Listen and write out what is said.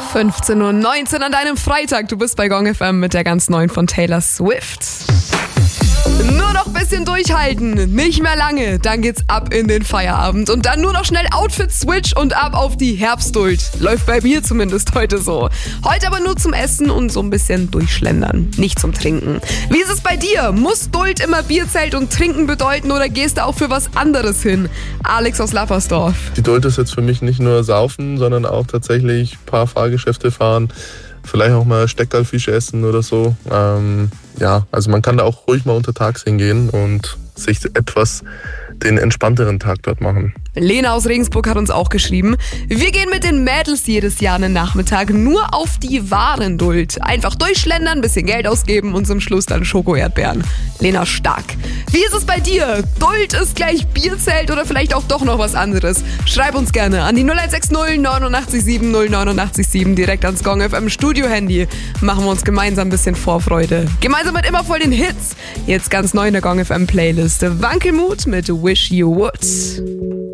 15:19 Uhr an deinem Freitag. Du bist bei Gong FM mit der ganz neuen von Taylor Swift. Nur noch ein bisschen durchhalten, nicht mehr lange, dann geht's ab in den Feierabend und dann nur noch schnell Outfit-Switch und ab auf die Herbstduld. Läuft bei mir zumindest heute so. Heute aber nur zum Essen und so ein bisschen durchschlendern, nicht zum Trinken. Wie ist es bei dir? Muss Duld immer Bierzelt und Trinken bedeuten oder gehst du auch für was anderes hin? Alex aus Lappersdorf. Die Duld ist jetzt für mich nicht nur saufen, sondern auch tatsächlich ein paar Fahrgeschäfte fahren. Vielleicht auch mal Steckerlfisch essen oder so. Also man kann da auch ruhig mal untertags hingehen und sich etwas den entspannteren Tag dort machen. Lena aus Regensburg hat uns auch geschrieben, wir gehen mit den Mädels jedes Jahr einen Nachmittag nur auf die Warenduld. Einfach durchschlendern, bisschen Geld ausgeben und zum Schluss dann Schoko-Erdbeeren. Lena, stark. Wie ist es bei dir? Duld ist gleich Bierzelt oder vielleicht auch doch noch was anderes? Schreib uns gerne an die 0160 89 089 7 direkt ans Gong FM Studio-Handy. Machen wir uns gemeinsam ein bisschen Vorfreude. Gemeinsam mit immer voll den Hits. Jetzt ganz neu in der Gong FM Playlist. Wankelmut mit Wish You Would.